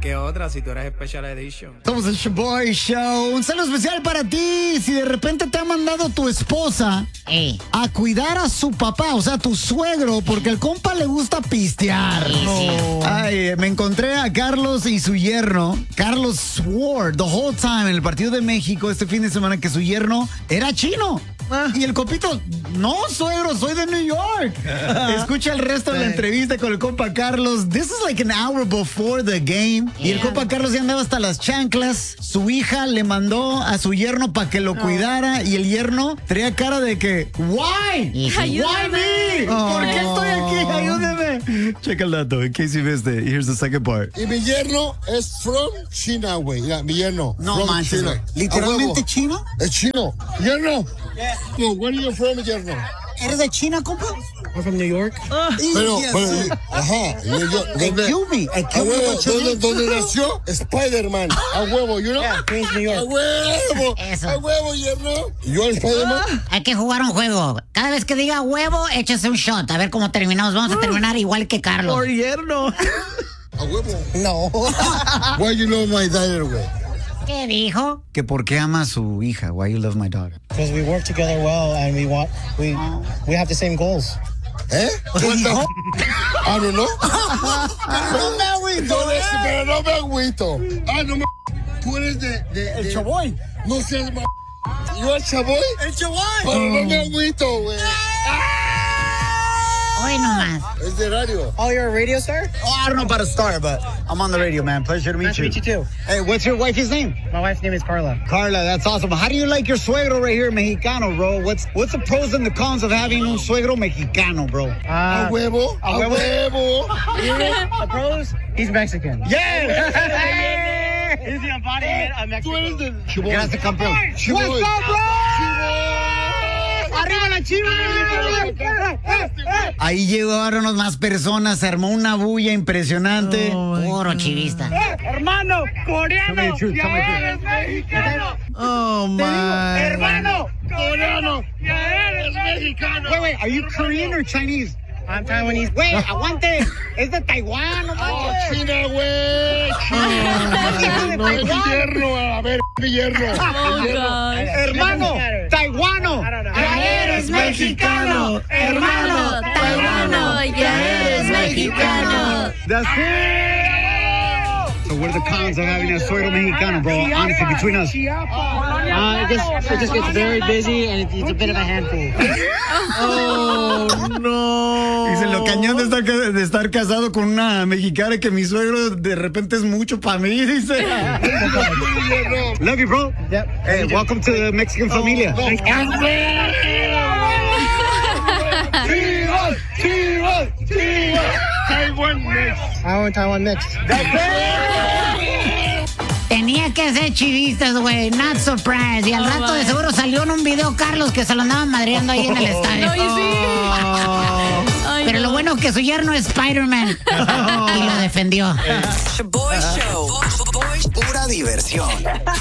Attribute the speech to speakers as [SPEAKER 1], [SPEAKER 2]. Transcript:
[SPEAKER 1] que otra si tú eres Special Edition.
[SPEAKER 2] Somos el Shaboy Show. Un saludo especial para ti. Si de repente te ha mandado tu esposa a cuidar a su papá, o sea, tu suegro, porque el compa le gusta pistear. Ay, me encontré a Carlos y su yerno. Carlos swore the whole time en el partido de México este fin de semana que su yerno era chino. Y el copito, no, suegro, soy de New York. Escucha el resto de la entrevista con el compa Carlos. This is like an hour before the game. Y el compa Carlos ya andaba hasta las chanclas. Su hija le mandó a su yerno para que lo cuidara. Y el yerno traía cara de que, why? Why me? ¿Por qué estoy aquí? Ayúdeme. Checa el dato, in case you missed it. Here's the second part.
[SPEAKER 3] Y mi yerno es from China, güey. Mi yerno.
[SPEAKER 2] No manches, güey. ¿Literalmente chino?
[SPEAKER 3] Es chino. Yerno. No, where are you from, yerno?
[SPEAKER 2] ¿Eres de China, compa?
[SPEAKER 4] I'm from New York.
[SPEAKER 3] Pero, ajá.
[SPEAKER 2] Yumi.
[SPEAKER 3] ¿Dónde nació? Spider-Man. A huevo, you know?
[SPEAKER 4] Yeah, Queens, New York.
[SPEAKER 3] A huevo.
[SPEAKER 5] Eso.
[SPEAKER 3] A huevo, yerno. ¿Yo Spider-Man?
[SPEAKER 5] Hay que jugar un juego. Cada vez que diga huevo, échese un shot. A ver cómo terminamos. Vamos a terminar igual que Carlos.
[SPEAKER 1] Por yerno.
[SPEAKER 3] A huevo.
[SPEAKER 2] No.
[SPEAKER 3] Why you love my daughter, güey?
[SPEAKER 5] ¿Qué dijo?
[SPEAKER 2] Que por qué ama a su hija. Why you love my daughter.
[SPEAKER 4] Because we work together well and we have the same goals.
[SPEAKER 3] ¿Eh? I don't know.
[SPEAKER 2] No me agüito.
[SPEAKER 3] Pero no me agüito. No me. Tú eres de
[SPEAKER 2] El Chaboy.
[SPEAKER 3] No seas ma. ¿Yo el Chaboy?
[SPEAKER 2] El Chaboy.
[SPEAKER 3] Pero no me agüito, güey.
[SPEAKER 5] Hoy nomás.
[SPEAKER 3] Es de radio.
[SPEAKER 4] Oh, you're a radio star?
[SPEAKER 2] Oh, I don't know about a star, but I'm on the radio, man. Pleasure to meet
[SPEAKER 4] Nice to
[SPEAKER 2] you.
[SPEAKER 4] meet you too.
[SPEAKER 2] Hey, what's your wife's name?
[SPEAKER 4] My wife's name is Carla.
[SPEAKER 2] Carla, that's awesome. How do you like your suegro right here, Mexicano, bro? What's the pros and the cons of having un suegro Mexicano, bro?
[SPEAKER 3] A huevo. A huevo.
[SPEAKER 4] The pros? He's Mexican.
[SPEAKER 2] Yeah!
[SPEAKER 4] He's the embodiment of
[SPEAKER 3] Tú eres
[SPEAKER 4] Mexico.
[SPEAKER 3] de Chiboy.
[SPEAKER 2] Gracias, campeón.
[SPEAKER 3] Chiboy.
[SPEAKER 2] What's up, bro?
[SPEAKER 4] Arriba la chiva.
[SPEAKER 2] Ahí llegaron más personas, se armó una bulla impresionante.
[SPEAKER 5] Puro chivista.
[SPEAKER 4] Hermano, coreano. Ya eres mexicano.
[SPEAKER 1] Oh, my.
[SPEAKER 4] Hermano, coreano. Ya eres mexicano.
[SPEAKER 2] Wait, are you Korean or Chinese?
[SPEAKER 4] I'm Taiwanese.
[SPEAKER 2] Wait, aguante. Es de Taiwán, no manches.
[SPEAKER 3] China, güey. China. Es mi yerno. A ver, mi yerno.
[SPEAKER 2] Hermano, taiwano.
[SPEAKER 5] Ya eres mexicano. Hermano, taiwano. Ya eres mexicano.
[SPEAKER 2] That's it. So what are the cons of having a suegro Mexicano, bro? Honestly, between us.
[SPEAKER 4] It just gets very busy and it's a bit of a handful.
[SPEAKER 1] Oh, no.
[SPEAKER 2] Dice, lo cañón de estar casado con una mexicana que mi suegro de repente es mucho para mí, dice. Love you, bro.
[SPEAKER 4] Yep.
[SPEAKER 2] Hey, welcome to the Mexican familia.
[SPEAKER 4] I want Taiwan mix.
[SPEAKER 5] Tenía que ser chivistas, güey. Not surprised. Y al rato de seguro salió en un video Carlos que se lo andaban madreando ahí en el estadio. Pero lo bueno es que su yerno es Spider-Man. Y lo defendió.
[SPEAKER 6] Shaboy Show. Pura diversión.